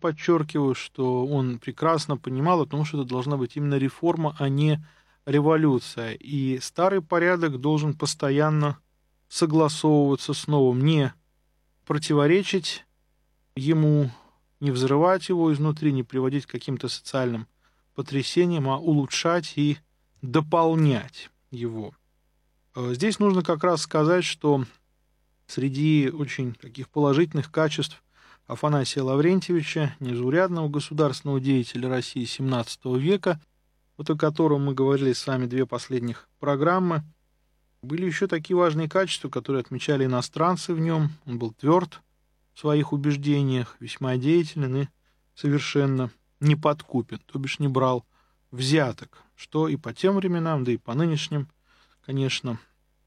подчеркиваю, что он прекрасно понимал о том, что это должна быть именно реформа, а не революция. И старый порядок должен постоянно согласовываться с новым, не противоречить ему, не взрывать его изнутри, не приводить к каким-то социальным потрясениям, а улучшать и дополнять его. Здесь нужно как раз сказать, что среди очень таких положительных качеств Афанасия Лаврентьевича, незаурядного государственного деятеля России XVII века, вот о котором мы говорили с вами две последних программы, были еще такие важные качества, которые отмечали иностранцы в нем. Он был тверд в своих убеждениях, весьма деятелен и совершенно неподкупен, то бишь не брал взяток, что и по тем временам, да и по нынешним, конечно,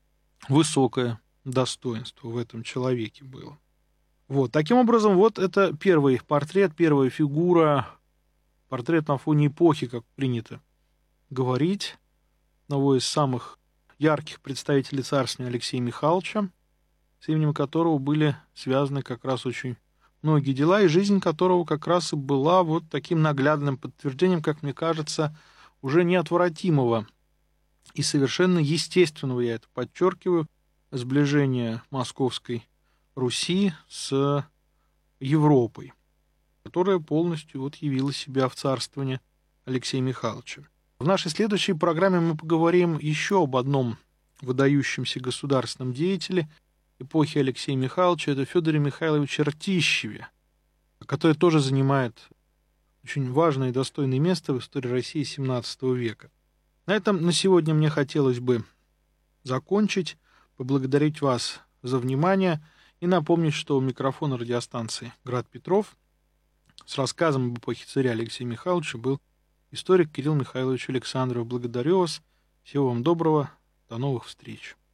высокое достоинство в этом человеке было. Вот, таким образом, вот это первый портрет, первая фигура, портрет на фоне эпохи, как принято говорить, одного из самых ярких представителей царствования Алексея Михайловича, с именем которого были связаны как раз очень многие дела, и жизнь которого как раз и была вот таким наглядным подтверждением, как мне кажется, уже неотвратимого и совершенно естественного, я это подчеркиваю, сближения Московской Руси с Европой, которая полностью вот явила себя в царствовании Алексея Михайловича. В нашей следующей программе мы поговорим еще об одном выдающемся государственном деятеле эпохи Алексея Михайловича, это Федоре Михайловиче Ртищеве, который тоже занимает очень важное и достойное место в истории России XVII века. На этом на сегодня мне хотелось бы закончить, поблагодарить вас за внимание и напомнить, что у микрофона радиостанции «Град Петров» с рассказом об эпохе царя Алексея Михайловича был историк Кирилл Михайлович Александров. Благодарю вас. Всего вам доброго. До новых встреч.